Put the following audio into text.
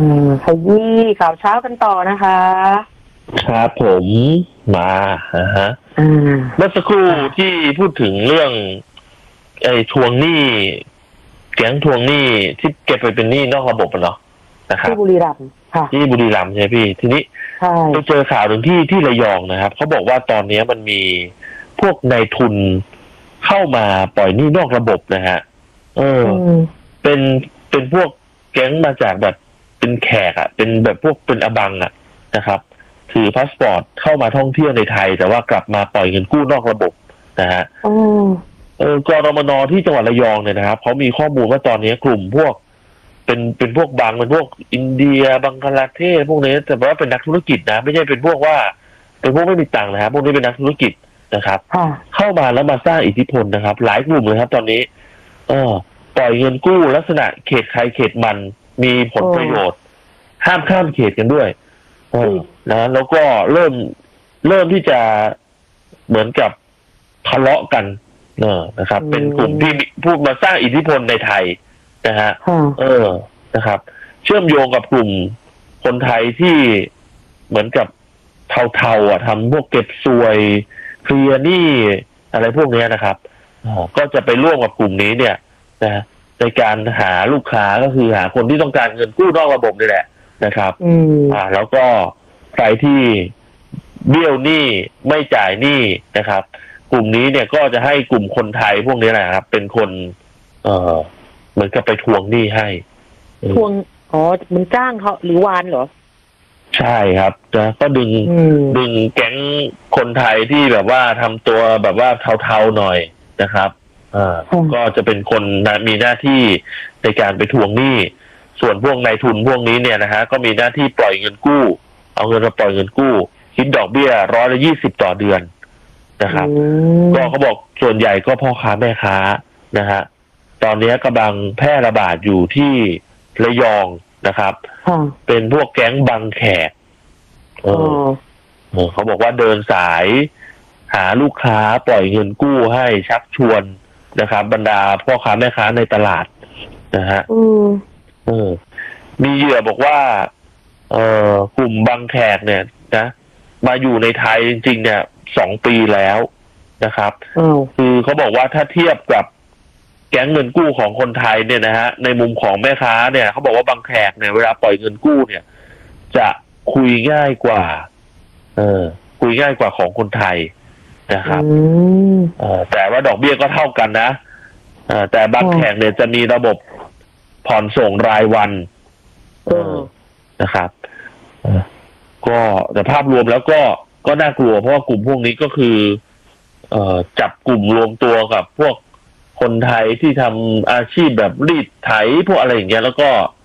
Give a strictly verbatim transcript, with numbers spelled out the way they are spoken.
มขยี้ข่าวเช้ากันต่อนะคะครับผมมาฮะอ่าเมื่อสักครู่ที่พูดถึงเรื่องไอ้ทวงหนี้แก๊งทวงหนี้ที่เก็บไปเป็นหนี้นอกระบบเนาะนะครับที่บุรีรัมย์ค่ะที่บุรีรัมย์ใช่พี่ทีนี้ใช่ไปเจอข่าวหนึ่งที่ที่ระยองนะครับเขาบอกว่าตอนนี้มันมีพวกนายทุนเข้ามาปล่อยหนี้นอกระบบนะฮะเออเป็นเป็นพวกแก๊งมาจากแบบเป็นแขกอ่ะเป็นแบบพวกเป็นอบังอ่ะนะครับถือพาสปอร์ตเข้ามาท่องเที่ยวในไทยแต่ว่ากลับมาปล่อยเงินกู้นอกระบบนะฮะเออกรมนที่จังหวัดระยองเนี่ยนะครับเขามีข้อมูลว่าตอนนี้กลุ่มพวกเป็นเป็นพวกบางเป็นพวกอินเดียบังกลาเทศพวกนี้แต่ว่าเป็นนักธุรกิจนะไม่ใช่เป็นพวกว่าเป็นพวกไม่มีตังค์นะครับพวกนี้เป็นนักธุรกิจนะครับเข้ามาแล้วมาสร้างอิทธิพลนะครับหลายกลุ่มเลยครับตอนนี้เออปล่อยเงินกู้ลักษณะเขตใครเขตมันมีผลประโยชน์ห้ามข้ามเขตกันด้วยเออนะแล้วก็เริ่มเริ่มที่จะเหมือนกับทะเลาะกันเออนะครับเป็นกลุ่มที่พูดมาสร้างอิทธิพลในไทยนะฮะเออนะครับเชื่อมโยงกับกลุ่มคนไทยที่เหมือนกับเทาๆอ่ะทำพวกเก็บสวยเคลียร์หนี้อะไรพวกนี้นะครับก็จะไปร่วมกับกลุ่มนี้เนี่ยนะในการหาลูกค้าก็คือหาคนที่ต้องการเงินกู้นอกระบบนี่แหละนะครับอ่าแล้วก็ใครที่เบี้ยวหนี้ไม่จ่ายหนี้นะครับ กลุ่มนี้เนี่ยก็จะให้กลุ่มคนไทยพวกนี้แหละครับเป็นคนเอ่อเหมือนกับไปทวงหนี้ให้ทวงอ๋อมันจ้างเขาหรือวานเหรอใช่ครับนะก็ดึงดึงแก๊งคนไทยที่แบบว่าทำตัวแบบว่าเทาๆหน่อยนะครับอ่าก็จะเป็นคนมีหน้าที่ในการไปทวงหนี้ส่วนพวกนายทุนพวกนี้เนี่ยนะฮะก็มีหน้าที่ปล่อยเงินกู้เอาเงินมาปล่อยเงินกู้คิดดอกเบี้ยร้อยละยี่สิบต่อเดือนนะครับก็เขาบอกส่วนใหญ่ก็พ่อค้าแม่ค้านะฮะตอนนี้กำลังแพร่ระบาดอยู่ที่ระยองนะครับเป็นพวกแก๊งบังแขกเออเขาบอกว่าเดินสายหาลูกค้าปล่อยเงินกู้ให้ชักชวนนะครับบรรดาพ่อค้าแม่ค้าในตลาดนะฮะเออมีเหยื่อบอกว่าเออกลุ่มบังแขกเนี่ยนะมาอยู่ในไทยจริงๆเนี่ยสองปีแล้วนะครับคือเขาบอกว่าถ้าเทียบกับแก๊งเงินกู้ของคนไทยเนี่ยนะฮะในมุมของแม่ค้าเนี่ยเขาบอกว่าบางแขกเนี่ยเวลาปล่อยเงินกู้เนี่ยจะคุยง่ายกว่าเออคุยง่ายกว่าของคนไทยนะครับเออแต่ว่าดอกเบี้ยก็เท่ากันนะเออแต่บางแขกเนี่ยจะมีระบบผ่อนส่งรายวันเออนะครับเออก็แต่ภาพรวมแล้วก็ก็น่ากลัวเพราะว่ากลุ่มพวกนี้ก็คือเอ่อจับกลุ่มรวมตัวกับพวกคนไทยที่ทำอาชีพแบบรีดไถพวกอะไรอย่างเงี้ยแล้วก็